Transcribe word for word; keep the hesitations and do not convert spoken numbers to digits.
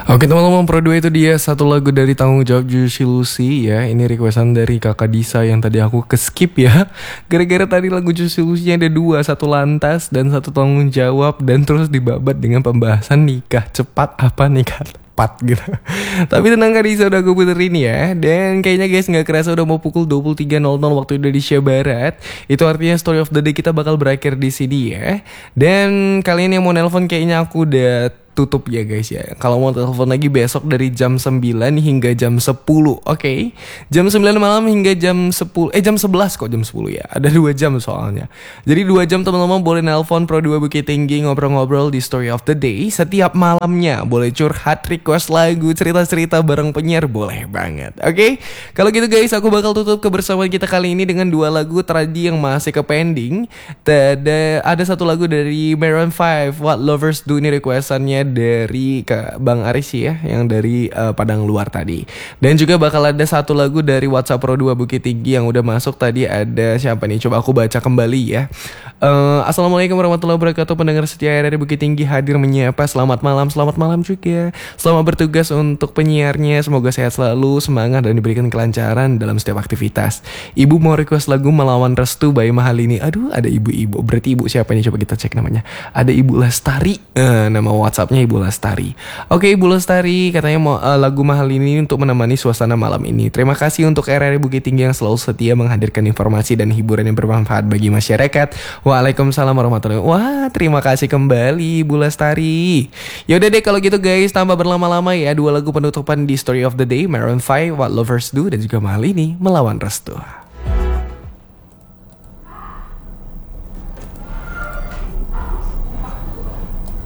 Oke teman-teman, Pro dua itu dia satu lagu dari Tanggung Jawab Juicy Lucy ya. Ini requestan dari kakak Disa yang tadi aku ke skip ya. Gara-gara tadi lagu Juicy Lucy ada dua, satu lantas dan satu tanggung jawab. Dan terus dibabat dengan pembahasan nikah cepat apa nikah tepat gitu. Tapi tenang Kak Disa, udah gue puterin ya. Dan kayaknya guys gak kerasa udah mau pukul dua puluh tiga nol nol waktu Indonesia Barat. Itu artinya story of the day kita bakal berakhir di sini ya. Dan kalian yang mau nelpon kayaknya aku udah tutup ya guys ya. Kalau mau telepon lagi besok dari jam sembilan hingga jam sepuluh. Oke, okay? Jam sembilan malam hingga jam sepuluh. Eh jam sebelas kok, jam sepuluh ya. Ada dua jam soalnya. Jadi dua jam teman-teman boleh nelpon Pro dua Bukit Tinggi, ngobrol-ngobrol di story of the day setiap malamnya. Boleh curhat, request lagu, cerita-cerita bareng penyiar, boleh banget. Oke, okay? Kalau gitu guys, aku bakal tutup kebersamaan kita kali ini dengan dua lagu tadi yang masih ke pending. Ada ada satu lagu dari Maroon five, What Lovers Do, ini requestannya dari ke Bang Aris ya, yang dari uh, Padang Luar tadi. Dan juga bakal ada satu lagu dari WhatsApp Pro dua Bukit Tinggi yang udah masuk tadi. Ada siapa nih? Coba aku baca kembali ya. uh, Assalamualaikum warahmatullahi wabarakatuh. Pendengar setia R R I Bukit Tinggi hadir menyapa. Selamat malam, selamat malam juga. Selamat bertugas untuk penyiarnya. Semoga sehat selalu, semangat dan diberikan kelancaran dalam setiap aktivitas. Ibu mau request lagu Melawan Restu by Mahalini. Aduh, ada ibu-ibu. Berarti ibu siapa nih? Coba kita cek namanya. Ada Ibu Lestari. uh, Nama WhatsAppnya Ibu Lestari. Oke, Ibu Lestari katanya mau uh, lagu Mahal ini untuk menemani suasana malam ini. Terima kasih untuk R R I Bukit Tinggi yang selalu setia menghadirkan informasi dan hiburan yang bermanfaat bagi masyarakat. Waalaikumsalam warahmatullahi wabarakatuh. Wah, terima kasih kembali Ibu Lestari. Yaudah deh kalau gitu guys, tanpa berlama-lama ya, dua lagu penutupan di Story of the Day, Maroon five, What Lovers Do, dan juga Mahal ini Melawan Restu.